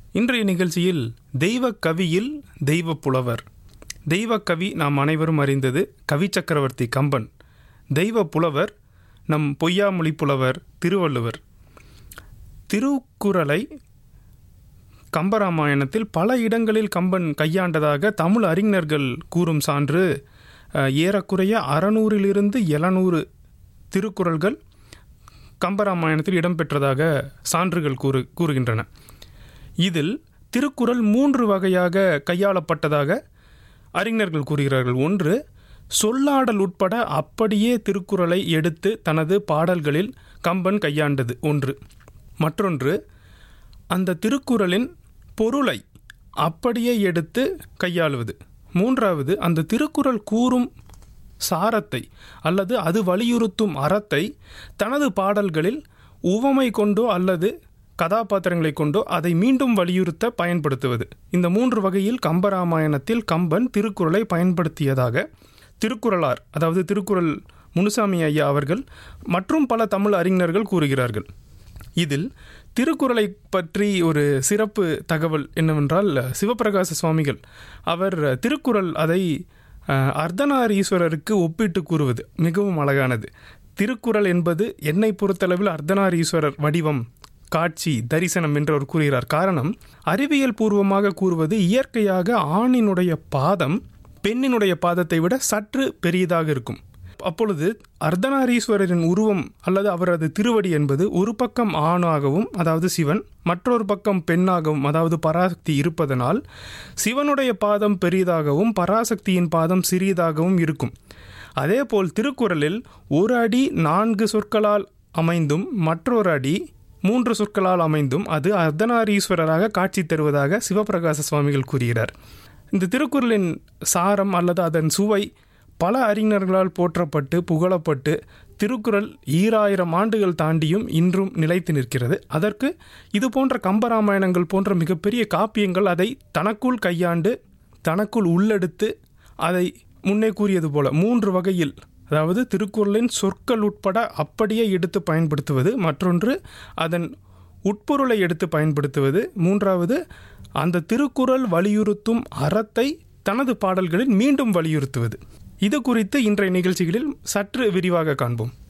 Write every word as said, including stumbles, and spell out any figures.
இன்றைய நிகழ்ச்சியில் தெய்வ கவியில் தெய்வ புலவர். தெய்வ கவி நாம் அனைவரும் அறிந்தது கவி சக்கரவர்த்தி கம்பன். தெய்வ புலவர் நம் பொய்யாமொழி புலவர் திருவள்ளுவர். திருக்குறளை கம்பராமாயணத்தில் பல இடங்களில் கம்பன் கையாண்டதாக தமிழ் அறிஞர்கள் கூறும் சான்று ஏறக்குறைய அறநூறிலிருந்து எழுநூறு திருக்குறள்கள் கம்பராமாயணத்தில் இடம்பெற்றதாக சான்றுகள் கூறு கூறுகின்றன. இதில் திருக்குறள் மூன்று வகையாக கையாளப்பட்டதாக அறிஞர்கள் கூறுகிறார்கள். ஒன்று, சொல்லாடல் உட்பட அப்படியே திருக்குறளை எடுத்து தனது பாடல்களில் கம்பன் கையாண்டது ஒன்று. மற்றொன்று, அந்த திருக்குறளின் பொருளை அப்படியே எடுத்து கையாளுவது. மூன்றாவது, அந்த திருக்குறள் கூறும் சாரத்தை அல்லது அது வலியுறுத்தும் அறத்தை தனது பாடல்களில் உவமை கொண்டோ அல்லது கதாபாத்திரங்களை கொண்டோ அதை மீண்டும் வலியுறுத்த பயன்படுத்துவது. இந்த மூன்று வகையில் கம்பராமாயணத்தில் கம்பன் திருக்குறளை பயன்படுத்தியதாக திருக்குறளார், அதாவது திருக்குறள் முனுசாமி ஐயா அவர்கள் மற்றும் பல தமிழ் அறிஞர்கள் கூறுகிறார்கள். இதில் திருக்குறளை பற்றி ஒரு சிறப்பு தகவல் என்னவென்றால், சிவபிரகாச சுவாமிகள் அவர் திருக்குறள் அதை அர்த்தநாரீஸ்வரருக்கு ஒப்பிட்டு கூறுவது மிகவும் அழகானது. திருக்குறள் என்பது என்னை பொறுத்தளவில் அர்த்தநாரீஸ்வரர் வடிவம், காட்சி, தரிசனம் என்று அவர் கூறுகிறார். காரணம், அறிவியல் பூர்வமாக கூறுவது இயற்கையாக ஆணினுடைய பாதம் பெண்ணினுடைய பாதத்தை விட சற்று பெரியதாக இருக்கும். அப்பொழுது அர்த்தநாரீஸ்வரரின் உருவம் அல்லது அவரது திருவடி என்பது ஒரு பக்கம் ஆணாகவும் அதாவது சிவன், மற்றொரு பக்கம் பெண்ணாகவும் அதாவது பராசக்தி இருப்பதனால் சிவனுடைய பாதம் பெரியதாகவும் பராசக்தியின் பாதம் சிறியதாகவும் இருக்கும். அதேபோல் திருக்குறளில் ஒரு அடி நான்கு சொற்களால் அமைந்தும் மற்றொரு அடி மூன்று சொற்களால் அமைந்தும் அது அர்த்தநாரீஸ்வரராக காட்சி தருவதாக சிவபிரகாச சுவாமிகள் கூறுகிறார். இந்த திருக்குறளின் சாரம் அல்லது அதன் சுவை பல அறிஞர்களால் போற்றப்பட்டு புகழப்பட்டு திருக்குறள் ஈராயிரம் ஆண்டுகள் தாண்டியும் இன்றும் நிலைத்து நிற்கிறது. அதற்கு இது போன்ற கம்பராமாயணங்கள் போன்ற மிகப்பெரிய காப்பியங்கள் அதை தனக்குள் கையாண்டு தனக்குள் உள்ளெடுத்து அதை முன்னே கூறியது போல மூன்று வகையில், அதாவது திருக்குறளின் சொற்கள் உட்பட அப்படியே எடுத்து பயன்படுத்துவது, மற்றொன்று அதன் உட்பொருளை எடுத்து பயன்படுத்துவது, மூன்றாவது அந்த திருக்குறள் வலியுறுத்தும் அறத்தை தனது பாடல்களில் மீண்டும் வலியுறுத்துவது. இது குறித்து இன்றைய நிகழ்ச்சிகளில் சற்று விரிவாக காண்போம்.